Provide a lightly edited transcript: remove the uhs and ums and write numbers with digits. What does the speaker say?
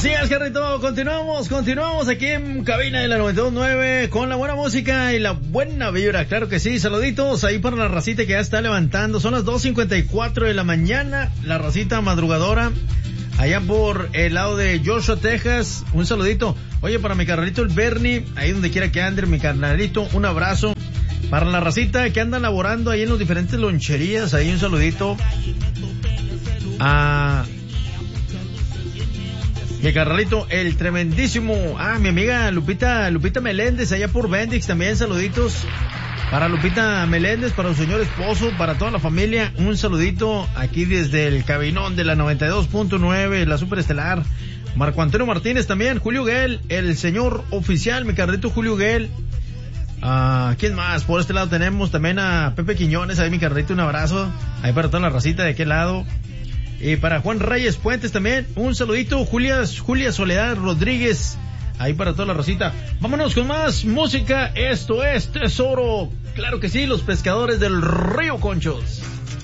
Así es, Carrito, continuamos aquí en cabina de la 92.9 con la buena música y la buena vibra, claro que sí. Saluditos ahí para la racita que ya está levantando, son las 2:54 de la mañana, la racita madrugadora, allá por el lado de Joshua, Texas, un saludito. Oye, para mi carnalito el Bernie, ahí donde quiera que ande, mi carnalito, un abrazo. Para la racita que anda laborando ahí en los diferentes loncherías, ahí un saludito a mi carnalito, el tremendísimo, mi amiga Lupita Meléndez, allá por Bendix, también saluditos para Lupita Meléndez, para su señor esposo, para toda la familia, un saludito aquí desde el cabinón de la 92.9, la superestelar, Marco Antonio Martínez también, Julio Guel, el señor oficial, mi carnalito Julio Guel. ¿Quién más? Por este lado tenemos también a Pepe Quiñones, ahí mi carnalito, un abrazo, ahí para toda la racita de aquel lado. Y para Juan Reyes Puentes también, un saludito. Julia Soledad Rodríguez, ahí para toda la racita. Vámonos con más música. Esto es Tesoro. Claro que sí, los pescadores del Río Conchos.